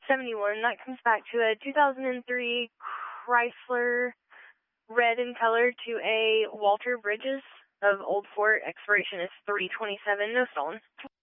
71. That comes back to a 2003 Chrysler, red in color, to a Walter Bridges of Old Fort. Expiration is 3/27. No stolen.